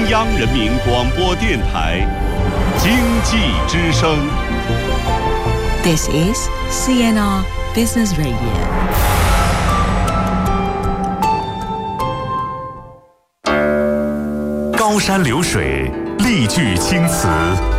央人民广播电台经济之声。 This is CNR Business Radio。 高山流水，丽句青词，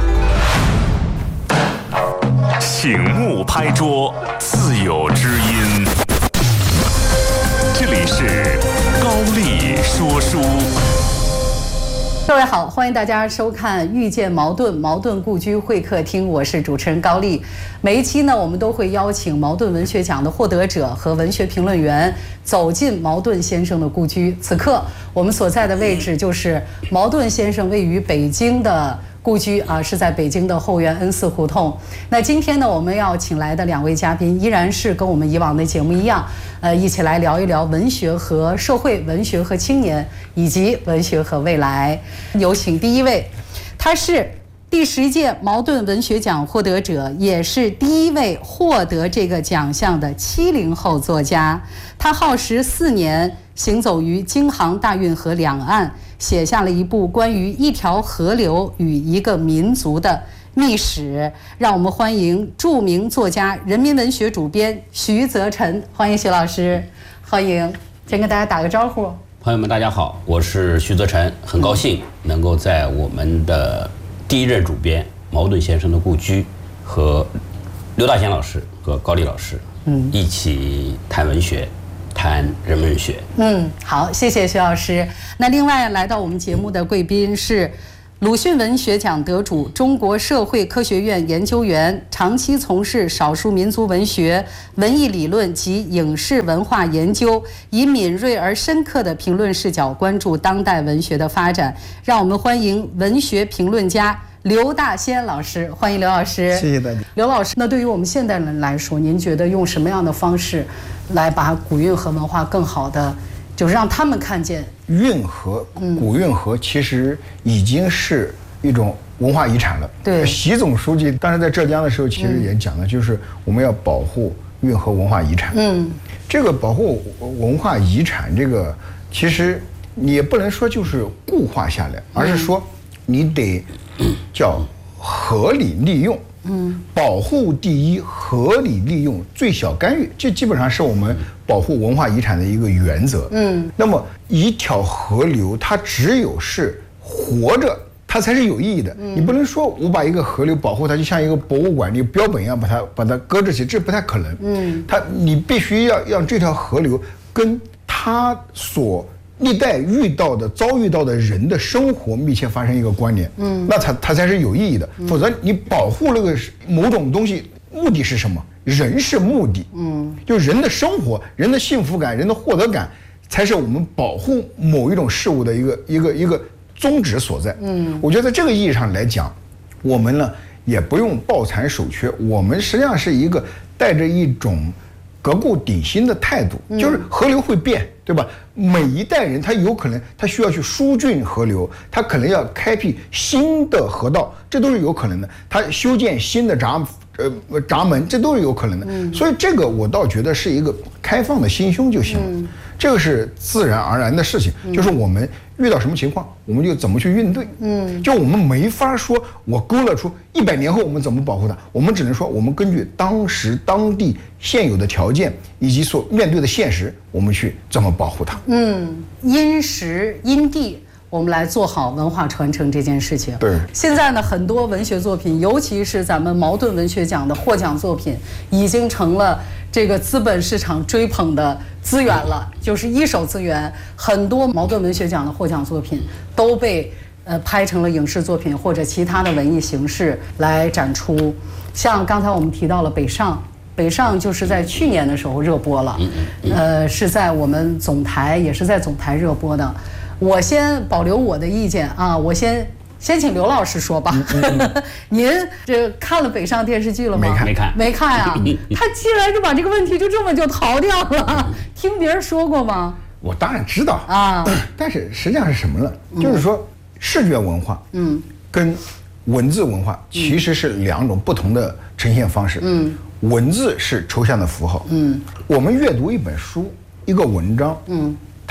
醒目拍桌，自有知音。这里是高丽说书。 各位好，欢迎大家收看《遇见茅盾》茅盾故居会客厅，我是主持人高丽。每一期呢，我们都会邀请茅盾文学奖的获得者和文学评论员走进茅盾先生的故居。此刻我们所在的位置就是茅盾先生位于北京的故居啊，是在北京的后园恩寺胡同。那今天呢，我们要请来的两位嘉宾依然是跟我们以往的节目一样，一起来聊一聊文学和社会、文学和青年，以及文学和未来。有请第一位，他是第10届茅盾文学奖获得者，也是第一位获得这个奖项的70后作家。他耗时4年，行走于京杭大运河两岸，写下了一部关于一条河流与一个民族的秘史。让我们欢迎著名作家、人民文学主编徐则臣，欢迎徐老师，欢迎。先跟大家打个招呼。 朋友们，大家好，我是徐则臣，很高兴能够在我们的第一任主编茅盾先生的故居和刘大贤老师和高丽老师，一起谈文学，谈人文学。 好，谢谢徐老师。那另外来到我们节目的贵宾是鲁迅文学奖得主、中国社会科学院研究员，长期从事少数民族文学、文艺理论及影视文化研究，以敏锐而深刻的评论视角关注当代文学的发展。让我们欢迎文学评论家刘大仙老师，欢迎刘老师。 谢谢大家。 刘老师，那对于我们现代人来说，您觉得用什么样的方式来把古运河文化更好的，就是让他们看见运河、古运河其实已经是一种文化遗产了。 对， 习总书记当时在浙江的时候，其实也讲了，就是我们要保护运河文化遗产。这个保护文化遗产，这个其实你也不能说就是固化下来，而是说你得叫合理利用。保护第一，合理利用，最小干预，这基本上是我们保护文化遗产的一个原则。那么一条河流，它只有是活着，它才是有意义的。你不能说我把一个河流保护它，就像一个博物馆、一个标本一样，把它搁置起，这不太可能。你必须要让这条河流跟它所历代遭遇到的人的生活密切发生一个关联，那它才是有意义的。否则你保护那个某种东西，目的是什么？人是目的，就人的生活、人的幸福感、人的获得感，才是我们保护某一种事物的一个宗旨所在。我觉得在这个意义上来讲，我们呢也不用抱残守缺，我们实际上是一个带着一种革故鼎新的态度，就是河流会变，对吧？每一代人他有可能他需要去疏浚河流，他可能要开辟新的河道，这都是有可能的。他修建新的闸门，这都是有可能的。所以这个我倒觉得是一个开放的心胸就行了。这个是自然而然的事情，就是我们遇到什么情况，我们就怎么去应对。就我们没法说我勾勒出100年后我们怎么保护它，我们只能说我们根据当时当地现有的条件以及所面对的现实，我们去怎么保护它。 因时因地，我们来做好文化传承这件事情。 对， 现在呢，很多文学作品，尤其是咱们茅盾文学奖的获奖作品，已经成了这个资本市场追捧的资源了，就是一手资源。很多茅盾文学奖的获奖作品都被拍成了影视作品或者其他的文艺形式来展出。像刚才我们提到了北上就是在去年的时候热播了，是在我们总台，也是在总台热播的。我先保留我的意见啊，我先请刘老师说吧。您这看了北上电视剧了吗？没看啊。他竟然就把这个问题就这么就逃掉了，听别人说过吗？ 我当然知道啊，但是实际上是什么呢？就是说视觉文化，跟文字文化其实是2种不同的呈现方式。文字是抽象的符号，我们阅读一本书、一个文章，它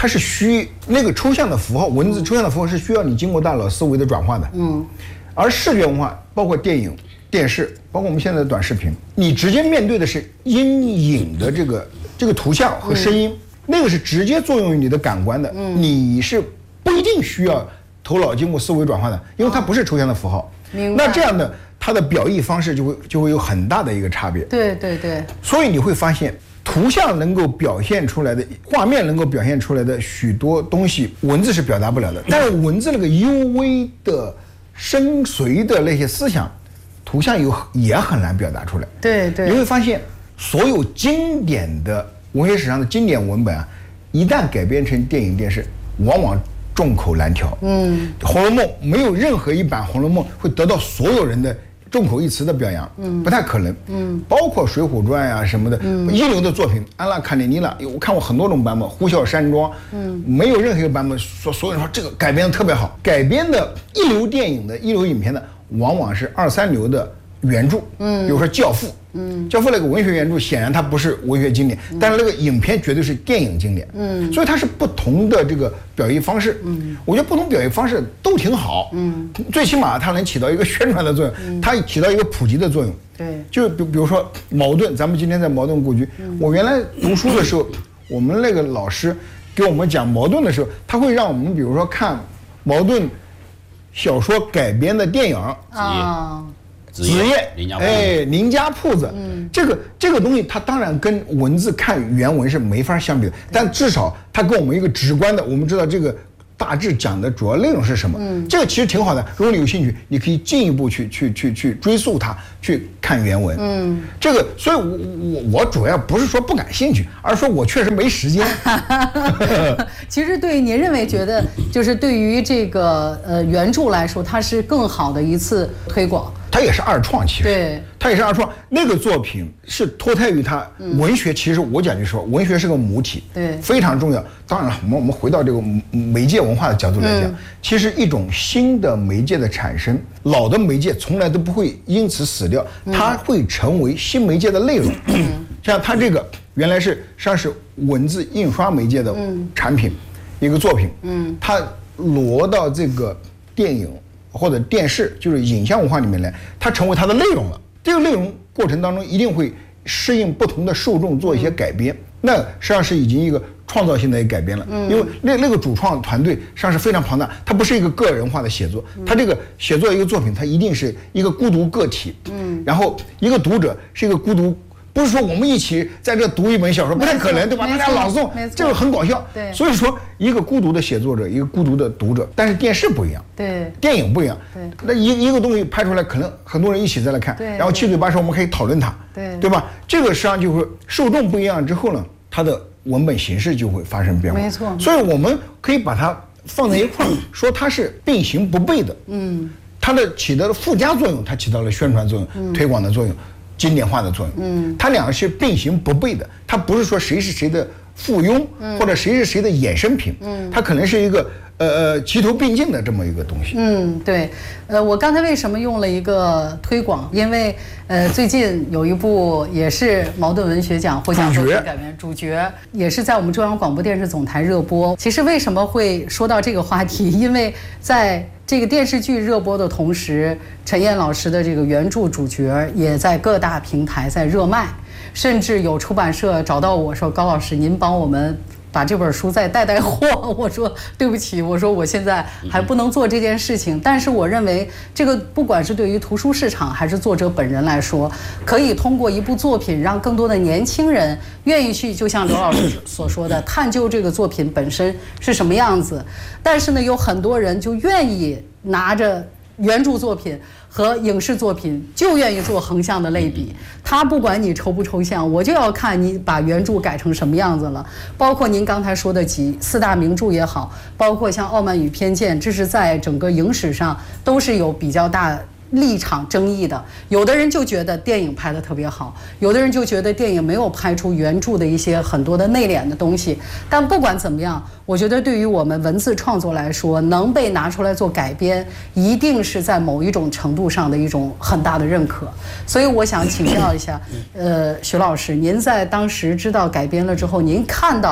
它是那个抽象的符号，文字抽象的符号是需要你经过大脑思维的转化的。而视觉文化包括电影、电视，包括我们现在的短视频，你直接面对的是阴影的这个图像和声音，那个是直接作用于你的感官的，你是不一定需要头脑经过思维转化的，因为它不是抽象的符号。那这样的它的表意方式就会有很大的一个差别。 对， 所以你会发现，图像能够表现出来的，画面能够表现出来的许多东西，文字是表达不了的。但是文字那个幽微的、深邃的那些思想，图像也很难表达出来。 对， 你会发现，所有经典的文学史上的经典文本啊，一旦改编成电影、电视，往往众口难调。《红楼梦》没有任何一版《红楼梦》会得到所有人的众口一词的表扬，不太可能。包括《水浒传》呀什么的，一流的作品，安娜·卡列尼娜，我看过很多种版本，《呼啸山庄》，没有任何一个版本说所有人说这个改编的特别好。改编的一流电影的、一流影片的，往往是2、3流的原著。比如说《教父》。教父那个文学原著显然它不是文学经典，但是那个影片绝对是电影经典。所以它是不同的这个表意方式。我觉得不同表意方式都挺好。最起码它能起到一个宣传的作用，它起到一个普及的作用。 对， 就比如说茅盾，咱们今天在茅盾故居，我原来读书的时候，我们那个老师给我们讲茅盾的时候，他会让我们比如说看茅盾小说改编的电影啊。子夜，林家铺子，这个东西，它当然跟文字看原文是没法相比的，但至少它跟我们一个直观的，我们知道这个大致讲的主要内容是什么。这个其实挺好的，如果你有兴趣，你可以进一步去追溯它，去看原文。这个，所以我主要不是说不感兴趣，而是说我确实没时间。 其实对于您觉得就是对于这个原著来说，它是更好的一次推广。 它也是二创，其实对， 它也是二创。那个作品是脱胎于它文学，其实我讲句实话，文学是个母体， 对， 非常重要。当然了，我们回到这个媒介文化的角度来讲，其实一种新的媒介的产生，老的媒介从来都不会因此死掉，它会成为新媒介的内容。像它这个原来是实际上是文字印刷媒介的产品，一个作品，它挪到这个电影或者电视，就是影像文化里面来，它成为它的内容了。这个内容过程当中一定会适应不同的受众做一些改编，那实际上是已经一个创造性的一个改编了。因为那个主创团队实际上是非常庞大，它不是一个个人化的写作，它这个写作一个作品，它一定是一个孤独个体。然后一个读者是一个孤独。不是说我们一起在这读一本小说，不太可能，对吧？大家朗诵，这个很搞笑。 对， 所以说一个孤独的写作者，一个孤独的读者，但是电视不一样， 对， 电影不一样， 对， 那一个东西拍出来，可能很多人一起再来看， 对， 然后七嘴八舌我们可以讨论它，对吧？这个实际上就会受众不一样之后呢，它的文本形式就会发生变化， 没错。 所以我们可以把它放在一块儿，说它是并行不悖的，它的起到了附加作用，它起到了宣传作用、推广的作用。经典化的作用，它两个是并行不悖的，它不是说谁是谁的附庸，或者谁是谁的衍生品，它可能是一个齐头并进的这么一个东西。 对，我刚才为什么用了一个推广？因为最近有一部也是茅盾文学奖获奖作品改编，主角也是在我们中央广播电视总台热播。其实为什么会说到这个话题？因为在这个电视剧热播的同时，陈燕老师的这个原著主角也在各大平台在热卖，甚至有出版社找到我说：“高老师，您帮我们把这本书再带货。”我说对不起，我说我现在还不能做这件事情。但是我认为这个不管是对于图书市场还是作者本人来说，可以通过一部作品让更多的年轻人愿意去，就像刘老师所说的，探究这个作品本身是什么样子。但是呢，有很多人就愿意拿着原著作品和影视作品就愿意做横向的类比，他不管你抽不抽象，我就要看你把原著改成什么样子了。包括您刚才说的四大名著也好，包括像《傲慢与偏见》，这是在整个影史上都是有比较大立场争议的。有的人就觉得电影拍得特别好，有的人就觉得电影没有拍出原著的一些很多的内敛的东西。但不管怎么样，我觉得对于我们文字创作来说，能被拿出来做改编，一定是在某一种程度上的一种很大的认可。所以我想请教一下，徐老师，您在当时知道改编了之后，您看到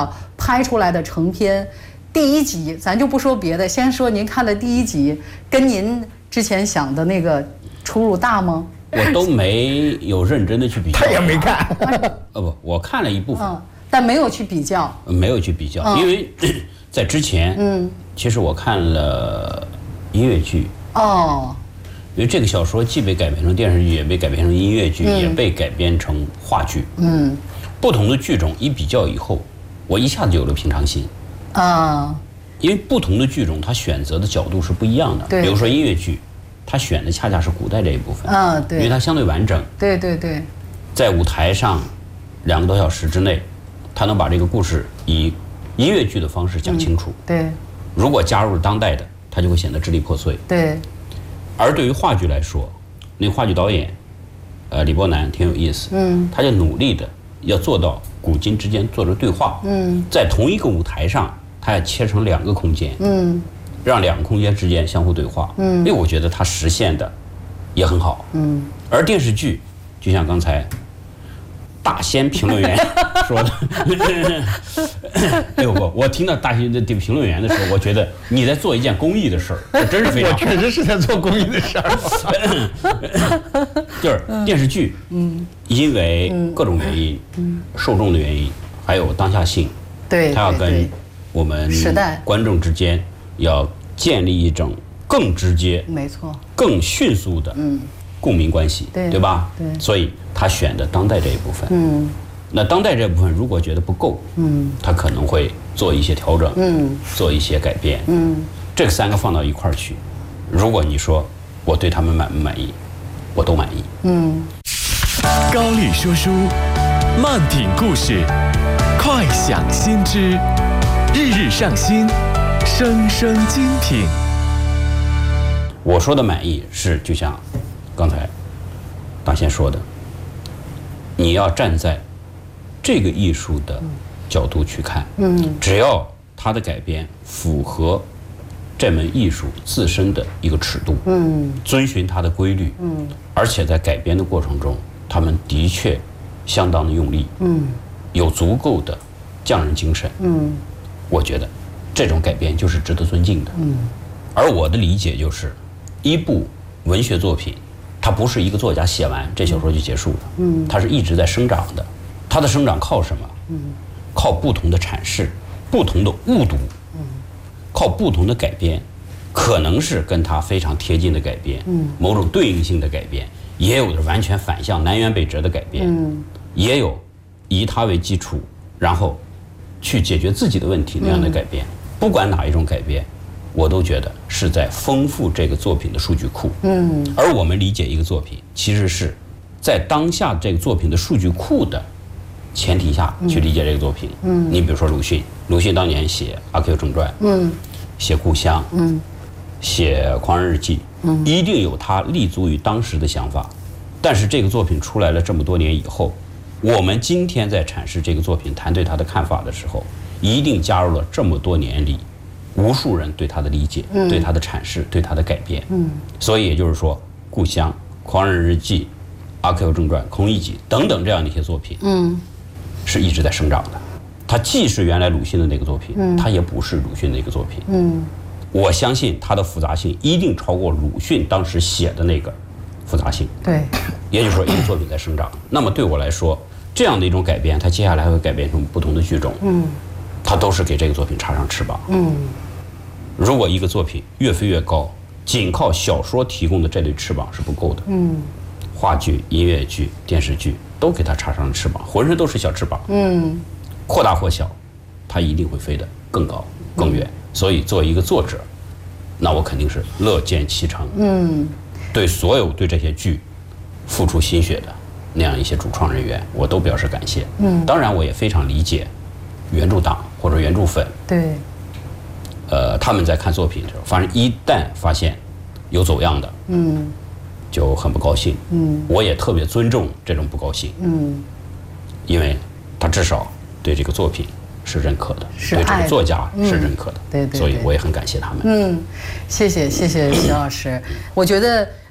拍出来的成片，第一集咱就不说别的，先说您看的第一集，跟您之前想的那个出入大吗？ 我都没有认真的去比较。 他也没看。 不，我看了一部分， 但没有去比较。 没有去比较，因为在之前，其实我看了音乐剧。因为这个小说既被改编成电视剧，也被改编成音乐剧，也被改编成话剧。不同的剧种一比较以后，我一下子有了平常心。因为不同的剧种，它选择的角度是不一样的。比如说音乐剧，它选的恰恰是古代这一部分。因为它相对完整。 对。 在舞台上2个多小时之内，它能把这个故事以音乐剧的方式讲清楚。 对。 如果加入了当代的，它就会显得支离破碎。 对。 而对于话剧来说，那个话剧导演，李伯南挺有意思。他就努力的要做到古今之间做着对话。在同一个舞台上，他要切成2个空间。让2个空间之间相互对话。因为我觉得他实现的也很好。而电视剧，就像刚才大仙评论员说的，哎呦我听到大仙的评论员的时候，我觉得你在做一件公益的事儿，这真是非常好。 我确实是在做公益的事儿。 就是电视剧，因为各种原因，受众的原因，还有当下性， 对， 它要跟我们观众之间要建立一种更直接、 没错、 更迅速的共鸣关系，对吧？对，所以他选的当代这一部分。那当代这部分如果觉得不够，他可能会做一些调整，做一些改变。这3个放到一块儿去，如果你说我对他们满不满意，我都满意。 高丽说书，慢品故事，快享新知，日日上新，声声精品。 我说的满意是就像刚才大仙说的，你要站在这个艺术的角度去看，只要它的改编符合这门艺术自身的一个尺度，遵循它的规律，而且在改编的过程中，他们的确相当的用力，有足够的匠人精神，我觉得这种改编就是值得尊敬的。而我的理解就是，一部文学作品，它不是一个作家写完这小说就结束了，它是一直在生长的。它的生长靠什么？靠不同的阐释，不同的误读，靠不同的改编，可能是跟它非常贴近的改编，某种对应性的改编，也有的完全反向南辕北辙的改编，也有以它为基础，然后去解决自己的问题那样的改编。不管哪一种改编，我都觉得是在丰富这个作品的数据库。而我们理解一个作品，其实是在当下这个作品的数据库的前提下去理解这个作品。你比如说鲁迅当年写《阿 Q 正传》，写《故乡》，写《狂人日记》，一定有他立足于当时的想法。但是这个作品出来了这么多年以后，我们今天在阐释这个作品、谈对他的看法的时候，一定加入了这么多年里无数人对他的理解、对他的阐释、对他的改变。所以也就是说，《故乡》《狂人日记》《阿 Q 正传》《孔乙己》等等这样的一些作品，是一直在生长的。它既是原来鲁迅的那个作品，它也不是鲁迅的一个作品。我相信它的复杂性一定超过鲁迅当时写的那个复杂性。 对， 也就是说，一个作品在生长。那么对我来说，这样的一种改编，它接下来会改编成不同的剧种。它都是给这个作品插上翅膀。如果一个作品越飞越高，仅靠小说提供的这类翅膀是不够的。话剧、音乐剧、电视剧都给它插上了翅膀，浑身都是小翅膀。或大或小，它一定会飞得更高更远。所以作为一个作者，那我肯定是乐见其成。对所有对这些剧付出心血的那样一些主创人员，我都表示感谢。当然我也非常理解原著党或者原著粉， 对， 他们在看作品的时候，反正一旦发现有走样的，就很不高兴。我也特别尊重这种不高兴。因为他至少对这个作品是认可的，对这个作家是认可的。 对， 所以我也很感谢他们。 谢谢徐老师。我觉得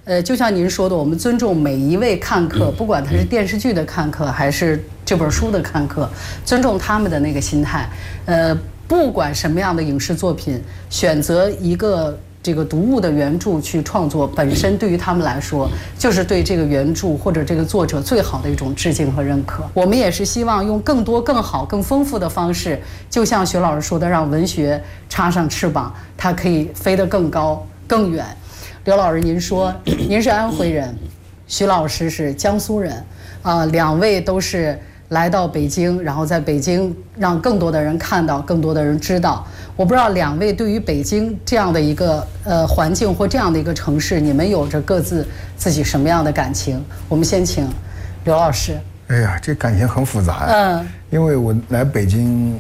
就像您说的，我们尊重每一位看客，不管他是电视剧的看客还是这本书的看客，尊重他们的那个心态。不管什么样的影视作品，选择一个这个读物的原著去创作，本身对于他们来说，就是对这个原著或者这个作者最好的一种致敬和认可。我们也是希望用更多、更好、更丰富的方式，就像徐老师说的，让文学插上翅膀，它可以飞得更高、更远。刘老师，您说您是安徽人，徐老师是江苏人，两位都是来到北京，然后在北京让更多的人看到，更多的人知道。我不知道两位对于北京这样的一个环境或这样的一个城市，你们有着各自己什么样的感情？我们先请刘老师。 哎呀，这感情很复杂呀。因为我来北京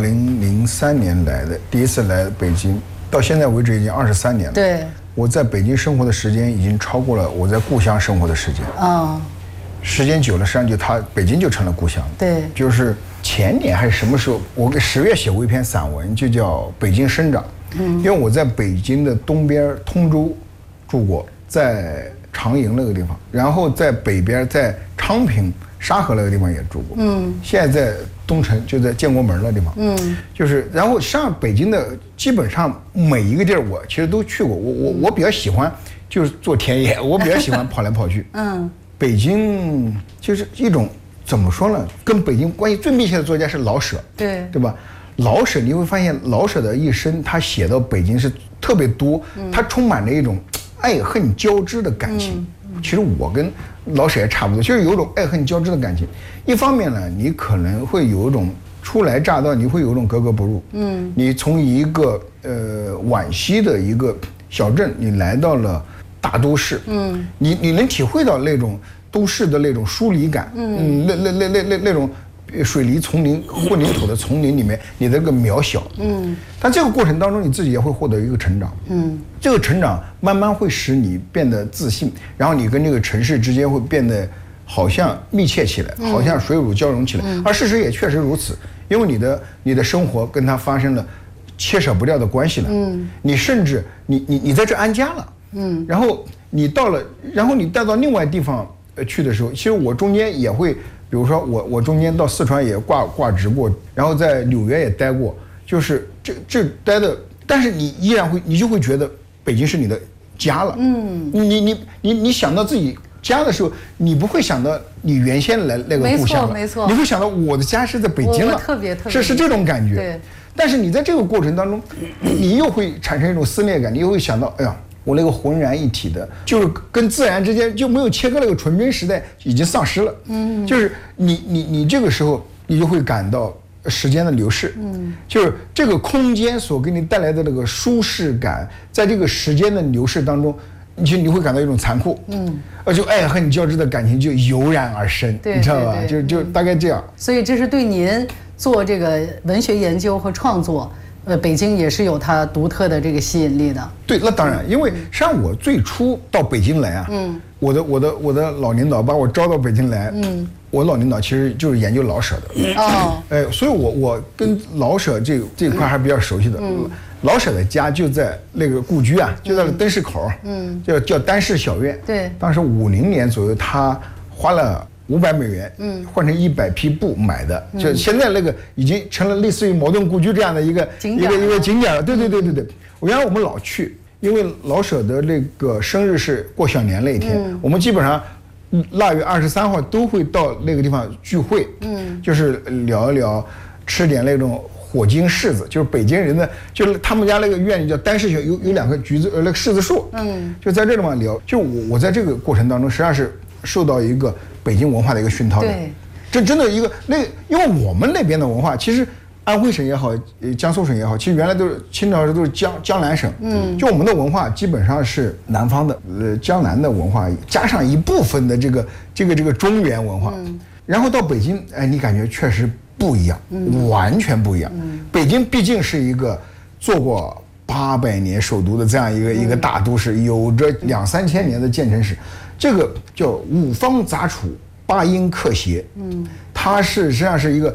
2003年来的，第一次来北京，到现在为止已经23年了。 对。 我在北京生活的时间已经超过了我在故乡生活的时间。时间久了，实际上北京就成了故乡。 对。就是前年还是什么时候，我10月写过一篇散文，就叫《北京生长》。因为我在北京的东边通州住过，在长营那个地方，然后在北边在昌平沙河那个地方也住过。现在在东城，就在建国门那地方。就是然后上北京的基本上每一个地儿我其实都去过。我比较喜欢就是做田野，我比较喜欢跑来跑去。北京就是一种怎么说呢？跟北京关系最密切的作家是老舍，对吧？老舍你会发现，老舍的一生他写到北京是特别多，他充满了一种爱恨交织的感情。其实我跟老舍也差不多，就是有一种爱恨交织的感情。一方面呢，你可能会有一种初来乍到，你会有一种格格不入。你从一个皖西的一个小镇，你来到了大都市。你能体会到那种都市的那种疏离感。那种水泥丛林、混凝土的丛林里面，你的这个渺小。但这个过程当中，你自己也会获得一个成长。这个成长慢慢会使你变得自信，然后你跟这个城市之间会变得好像密切起来，好像水乳交融起来。而事实也确实如此，因为你的生活跟它发生了切舍不掉的关系了。你甚至你在这安家了。然后你带到另外地方去的时候，其实我中间也会。比如说我中间到四川也挂职过，然后在纽约也待过，就是这待的，但是你依然你就会觉得北京是你的家了。你想到自己家的时候，你不会想到你原先来那个故乡了， 没错， 你会想到我的家是在北京了， 特别是这种感觉。 对。 但是你在这个过程当中，你又会产生一种撕裂感，你又会想到，哎呀。我那个浑然一体的，就是跟自然之间就没有切割，那个纯真时代已经丧失了。就是你这个时候，你就会感到时间的流逝。就是这个空间所给你带来的那个舒适感，在这个时间的流逝当中，你会感到一种残酷。而且爱恨交织的感情就油然而生，你知道吧？就大概这样。 所以这是对您做这个文学研究和创作。北京也是有它独特的这个吸引力的。 对，那当然，因为实际上我最初到北京来啊，我的老领导把我招到北京来，我老领导其实就是研究老舍的。所以我跟老舍这块还比较熟悉的。老舍的家就在那个故居啊，就在灯市口，叫丹氏小院。 对， 当时50年左右，他花了500美元，换成100匹布买的，就现在那个已经成了类似于茅盾故居这样的一个景点了。对。原来我们老去，因为老舍的那个生日是过小年那一天，我们基本上腊月23号都会到那个地方聚会，就是聊一聊，吃点那种火晶柿子，就是北京人的，就是他们家那个院里叫丹氏小，有2棵橘子那个柿子树，就在这地方聊。就我在这个过程当中，实际上是受到一个北京文化的一个熏陶的。这真的一个因为我们那边的文化，其实安徽省也好，江苏省也好，其实原来都是清朝时都是江南省。就我们的文化基本上是南方的，江南的文化加上一部分的这个中原文化。然后到北京，你感觉确实不一样，完全不一样。北京毕竟是一个做过800年首都的这样一个大都市，有着2-3千年的建成史。这个叫五方杂处，八音克谐。它实际上是一个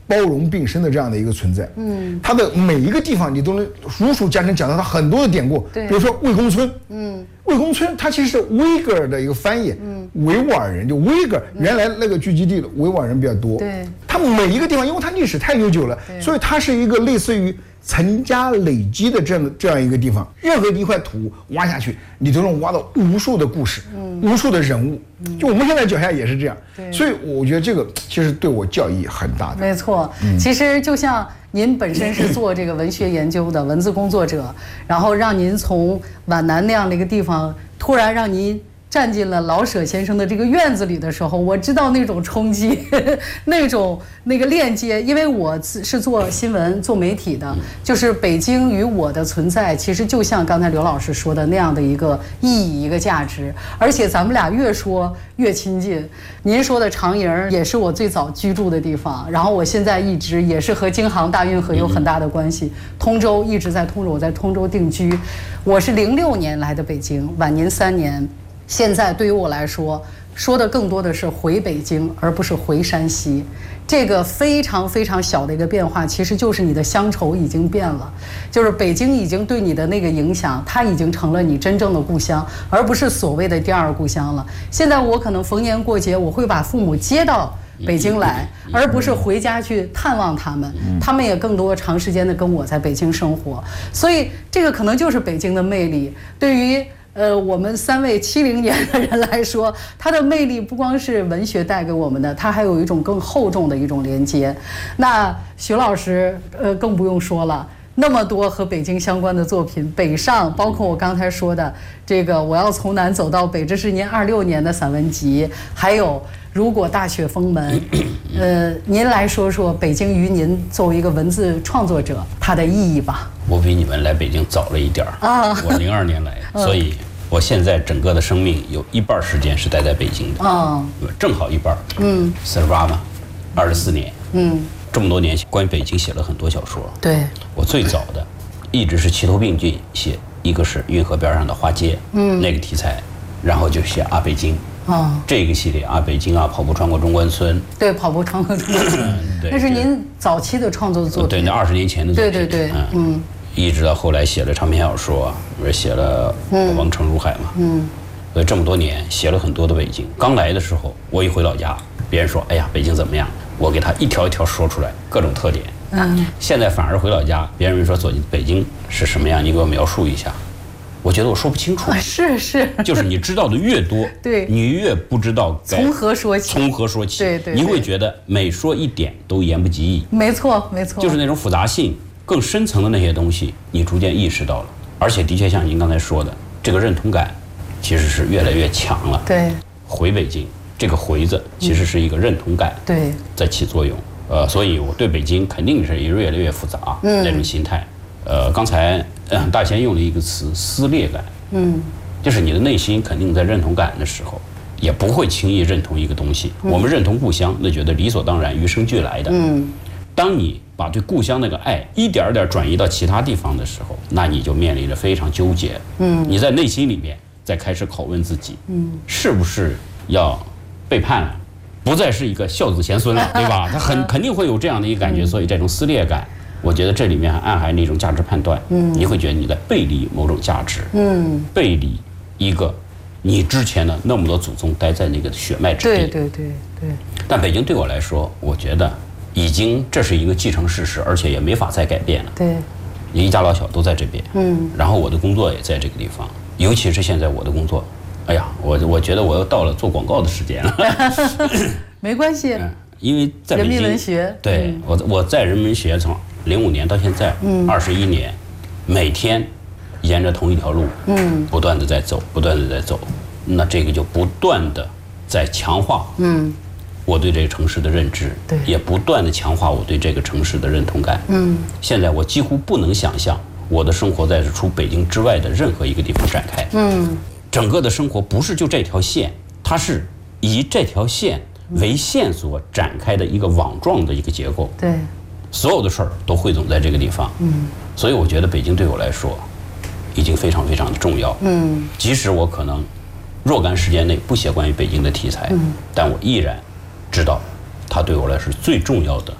包容并生的这样的一个存在。它的每一个地方你都能如数家珍讲到它很多的典故。比如说魏公村，魏公村它其实是维格尔的一个翻译，维吾尔人就维格尔，原来那个聚集地的维吾尔人比较多。 对， 它每一个地方，因为它历史太悠久了，所以它是一个类似于层加累积的这样一个地方。任何一块土挖下去，你都能挖到无数的故事，无数的人物。就我们现在脚下也是这样，所以我觉得这个其实对我教益很大的。 没错，其实就像您本身是做这个文学研究的文字工作者，然后让您从皖南那样的一个地方，突然让您站进了老舍先生的这个院子里的时候，我知道那种冲击，那个链接，因为我是做新闻、做媒体的，就是北京与我的存在，其实就像刚才刘老师说的那样的一个意义、一个价值，而且咱们俩越说越亲近。您说的长营也是我最早居住的地方，然后我现在一直也是和京杭大运河有很大的关系。通州一直在通州，我在通州定居，我是06年来的北京，晚您3年。现在对于我来说，说的更多的是回北京，而不是回山西。这个非常非常小的一个变化，其实就是你的乡愁已经变了，就是北京已经对你的那个影响，它已经成了你真正的故乡，而不是所谓的第二故乡了。现在我可能逢年过节，我会把父母接到北京来，而不是回家去探望他们。他们也更多长时间的跟我在北京生活，所以这个可能就是北京的魅力。对于我们3位70年的人来说，它的魅力不光是文学带给我们的，它还有一种更厚重的一种连接。那徐老师，更不用说了，那么多和北京相关的作品，北上，包括我刚才说的这个我要从南走到北，这是您26年的散文集，还有如果大雪封门，您来说说北京于您作为一个文字创作者它的意义吧。 我比你们来北京早了一点啊，我02年来，所以我现在整个的生命有一半时间是待在北京的，正好一半，48嘛，24年，这么多年关于北京写了很多小说。 对， 我最早的一直是齐头并进写，一个是运河边上的花街，那个题材，然后就写啊北京。这个系列啊，北京啊，跑步穿过中关村， 对，跑步穿过中关村，那是您早期的创作作品， 对，那20年前的作品， 对， 一直到后来写了长篇小说，不是写了《望城如海》嘛，所以这么多年写了很多的北京。刚来的时候，我一回老家，别人说，哎呀，北京怎么样？我给他一条一条说出来，各种特点。现在反而回老家，别人说走进北京是什么样，你给我描述一下。我觉得我说不清楚， 是， 就是你知道的越多， 对， 你越不知道从何说起， 对，你会觉得每说一点都言不及义， 没错， 就是那种复杂性更深层的那些东西，你逐渐意识到了，而且的确像您刚才说的，这个认同感其实是越来越强了。 对， 回北京这个回字其实是一个认同感， 对， 在起作用。所以我对北京肯定是越来越复杂那种心态。刚才大贤用了一个词撕裂感，就是你的内心肯定在认同感的时候，也不会轻易认同一个东西。我们认同故乡，那觉得理所当然，与生俱来的。当你把对故乡那个爱一点点转移到其他地方的时候，那你就面临着非常纠结。你在内心里面再开始拷问自己，是不是要背叛了，不再是一个孝子贤孙了，对吧？他肯定会有这样的一个感觉，所以这种撕裂感。我觉得这里面还暗含那种价值判断，你会觉得你在背离某种价值，背离一个你之前的那么多祖宗待在那个血脉之地。 对。 但北京对我来说，我觉得已经这是一个既成事实，而且也没法再改变了。 对， 一家老小都在这边，然后我的工作也在这个地方，尤其是现在我的工作，哎呀，我觉得我又到了做广告的时间了。 没关系， 因为在北京人民文学， 对，我在人民文学从05年到现在21年，每天沿着同一条路，不断的在走，那这个就不断的在强化，我对这个城市的认知， 对， 也不断的强化我对这个城市的认同感，现在我几乎不能想象我的生活在除北京之外的任何一个地方展开，整个的生活不是就这条线，它是以这条线为线索展开的一个网状的一个结构， 对。 所有的事儿都汇总在这个地方，所以我觉得北京对我来说已经非常非常的重要，即使我可能若干时间内不写关于北京的题材，但我依然知道它对我来说是最重要的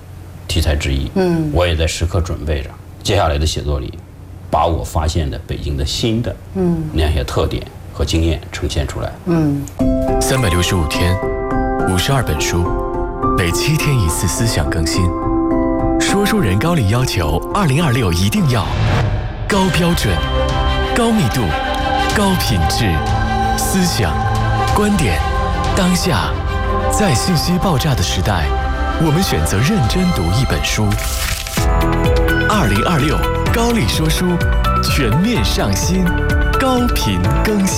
题材之一。我也在时刻准备着接下来的写作里，把我发现的北京的新的那样一些特点和经验呈现出来。 365天，52本书，每7天1次思想更新。说书人高力要求2026一定要高标准、高密度、高品质，思想、观点，当下，在信息爆炸的时代，我们选择认真读一本书。2026高力说书全面上新，高频更新。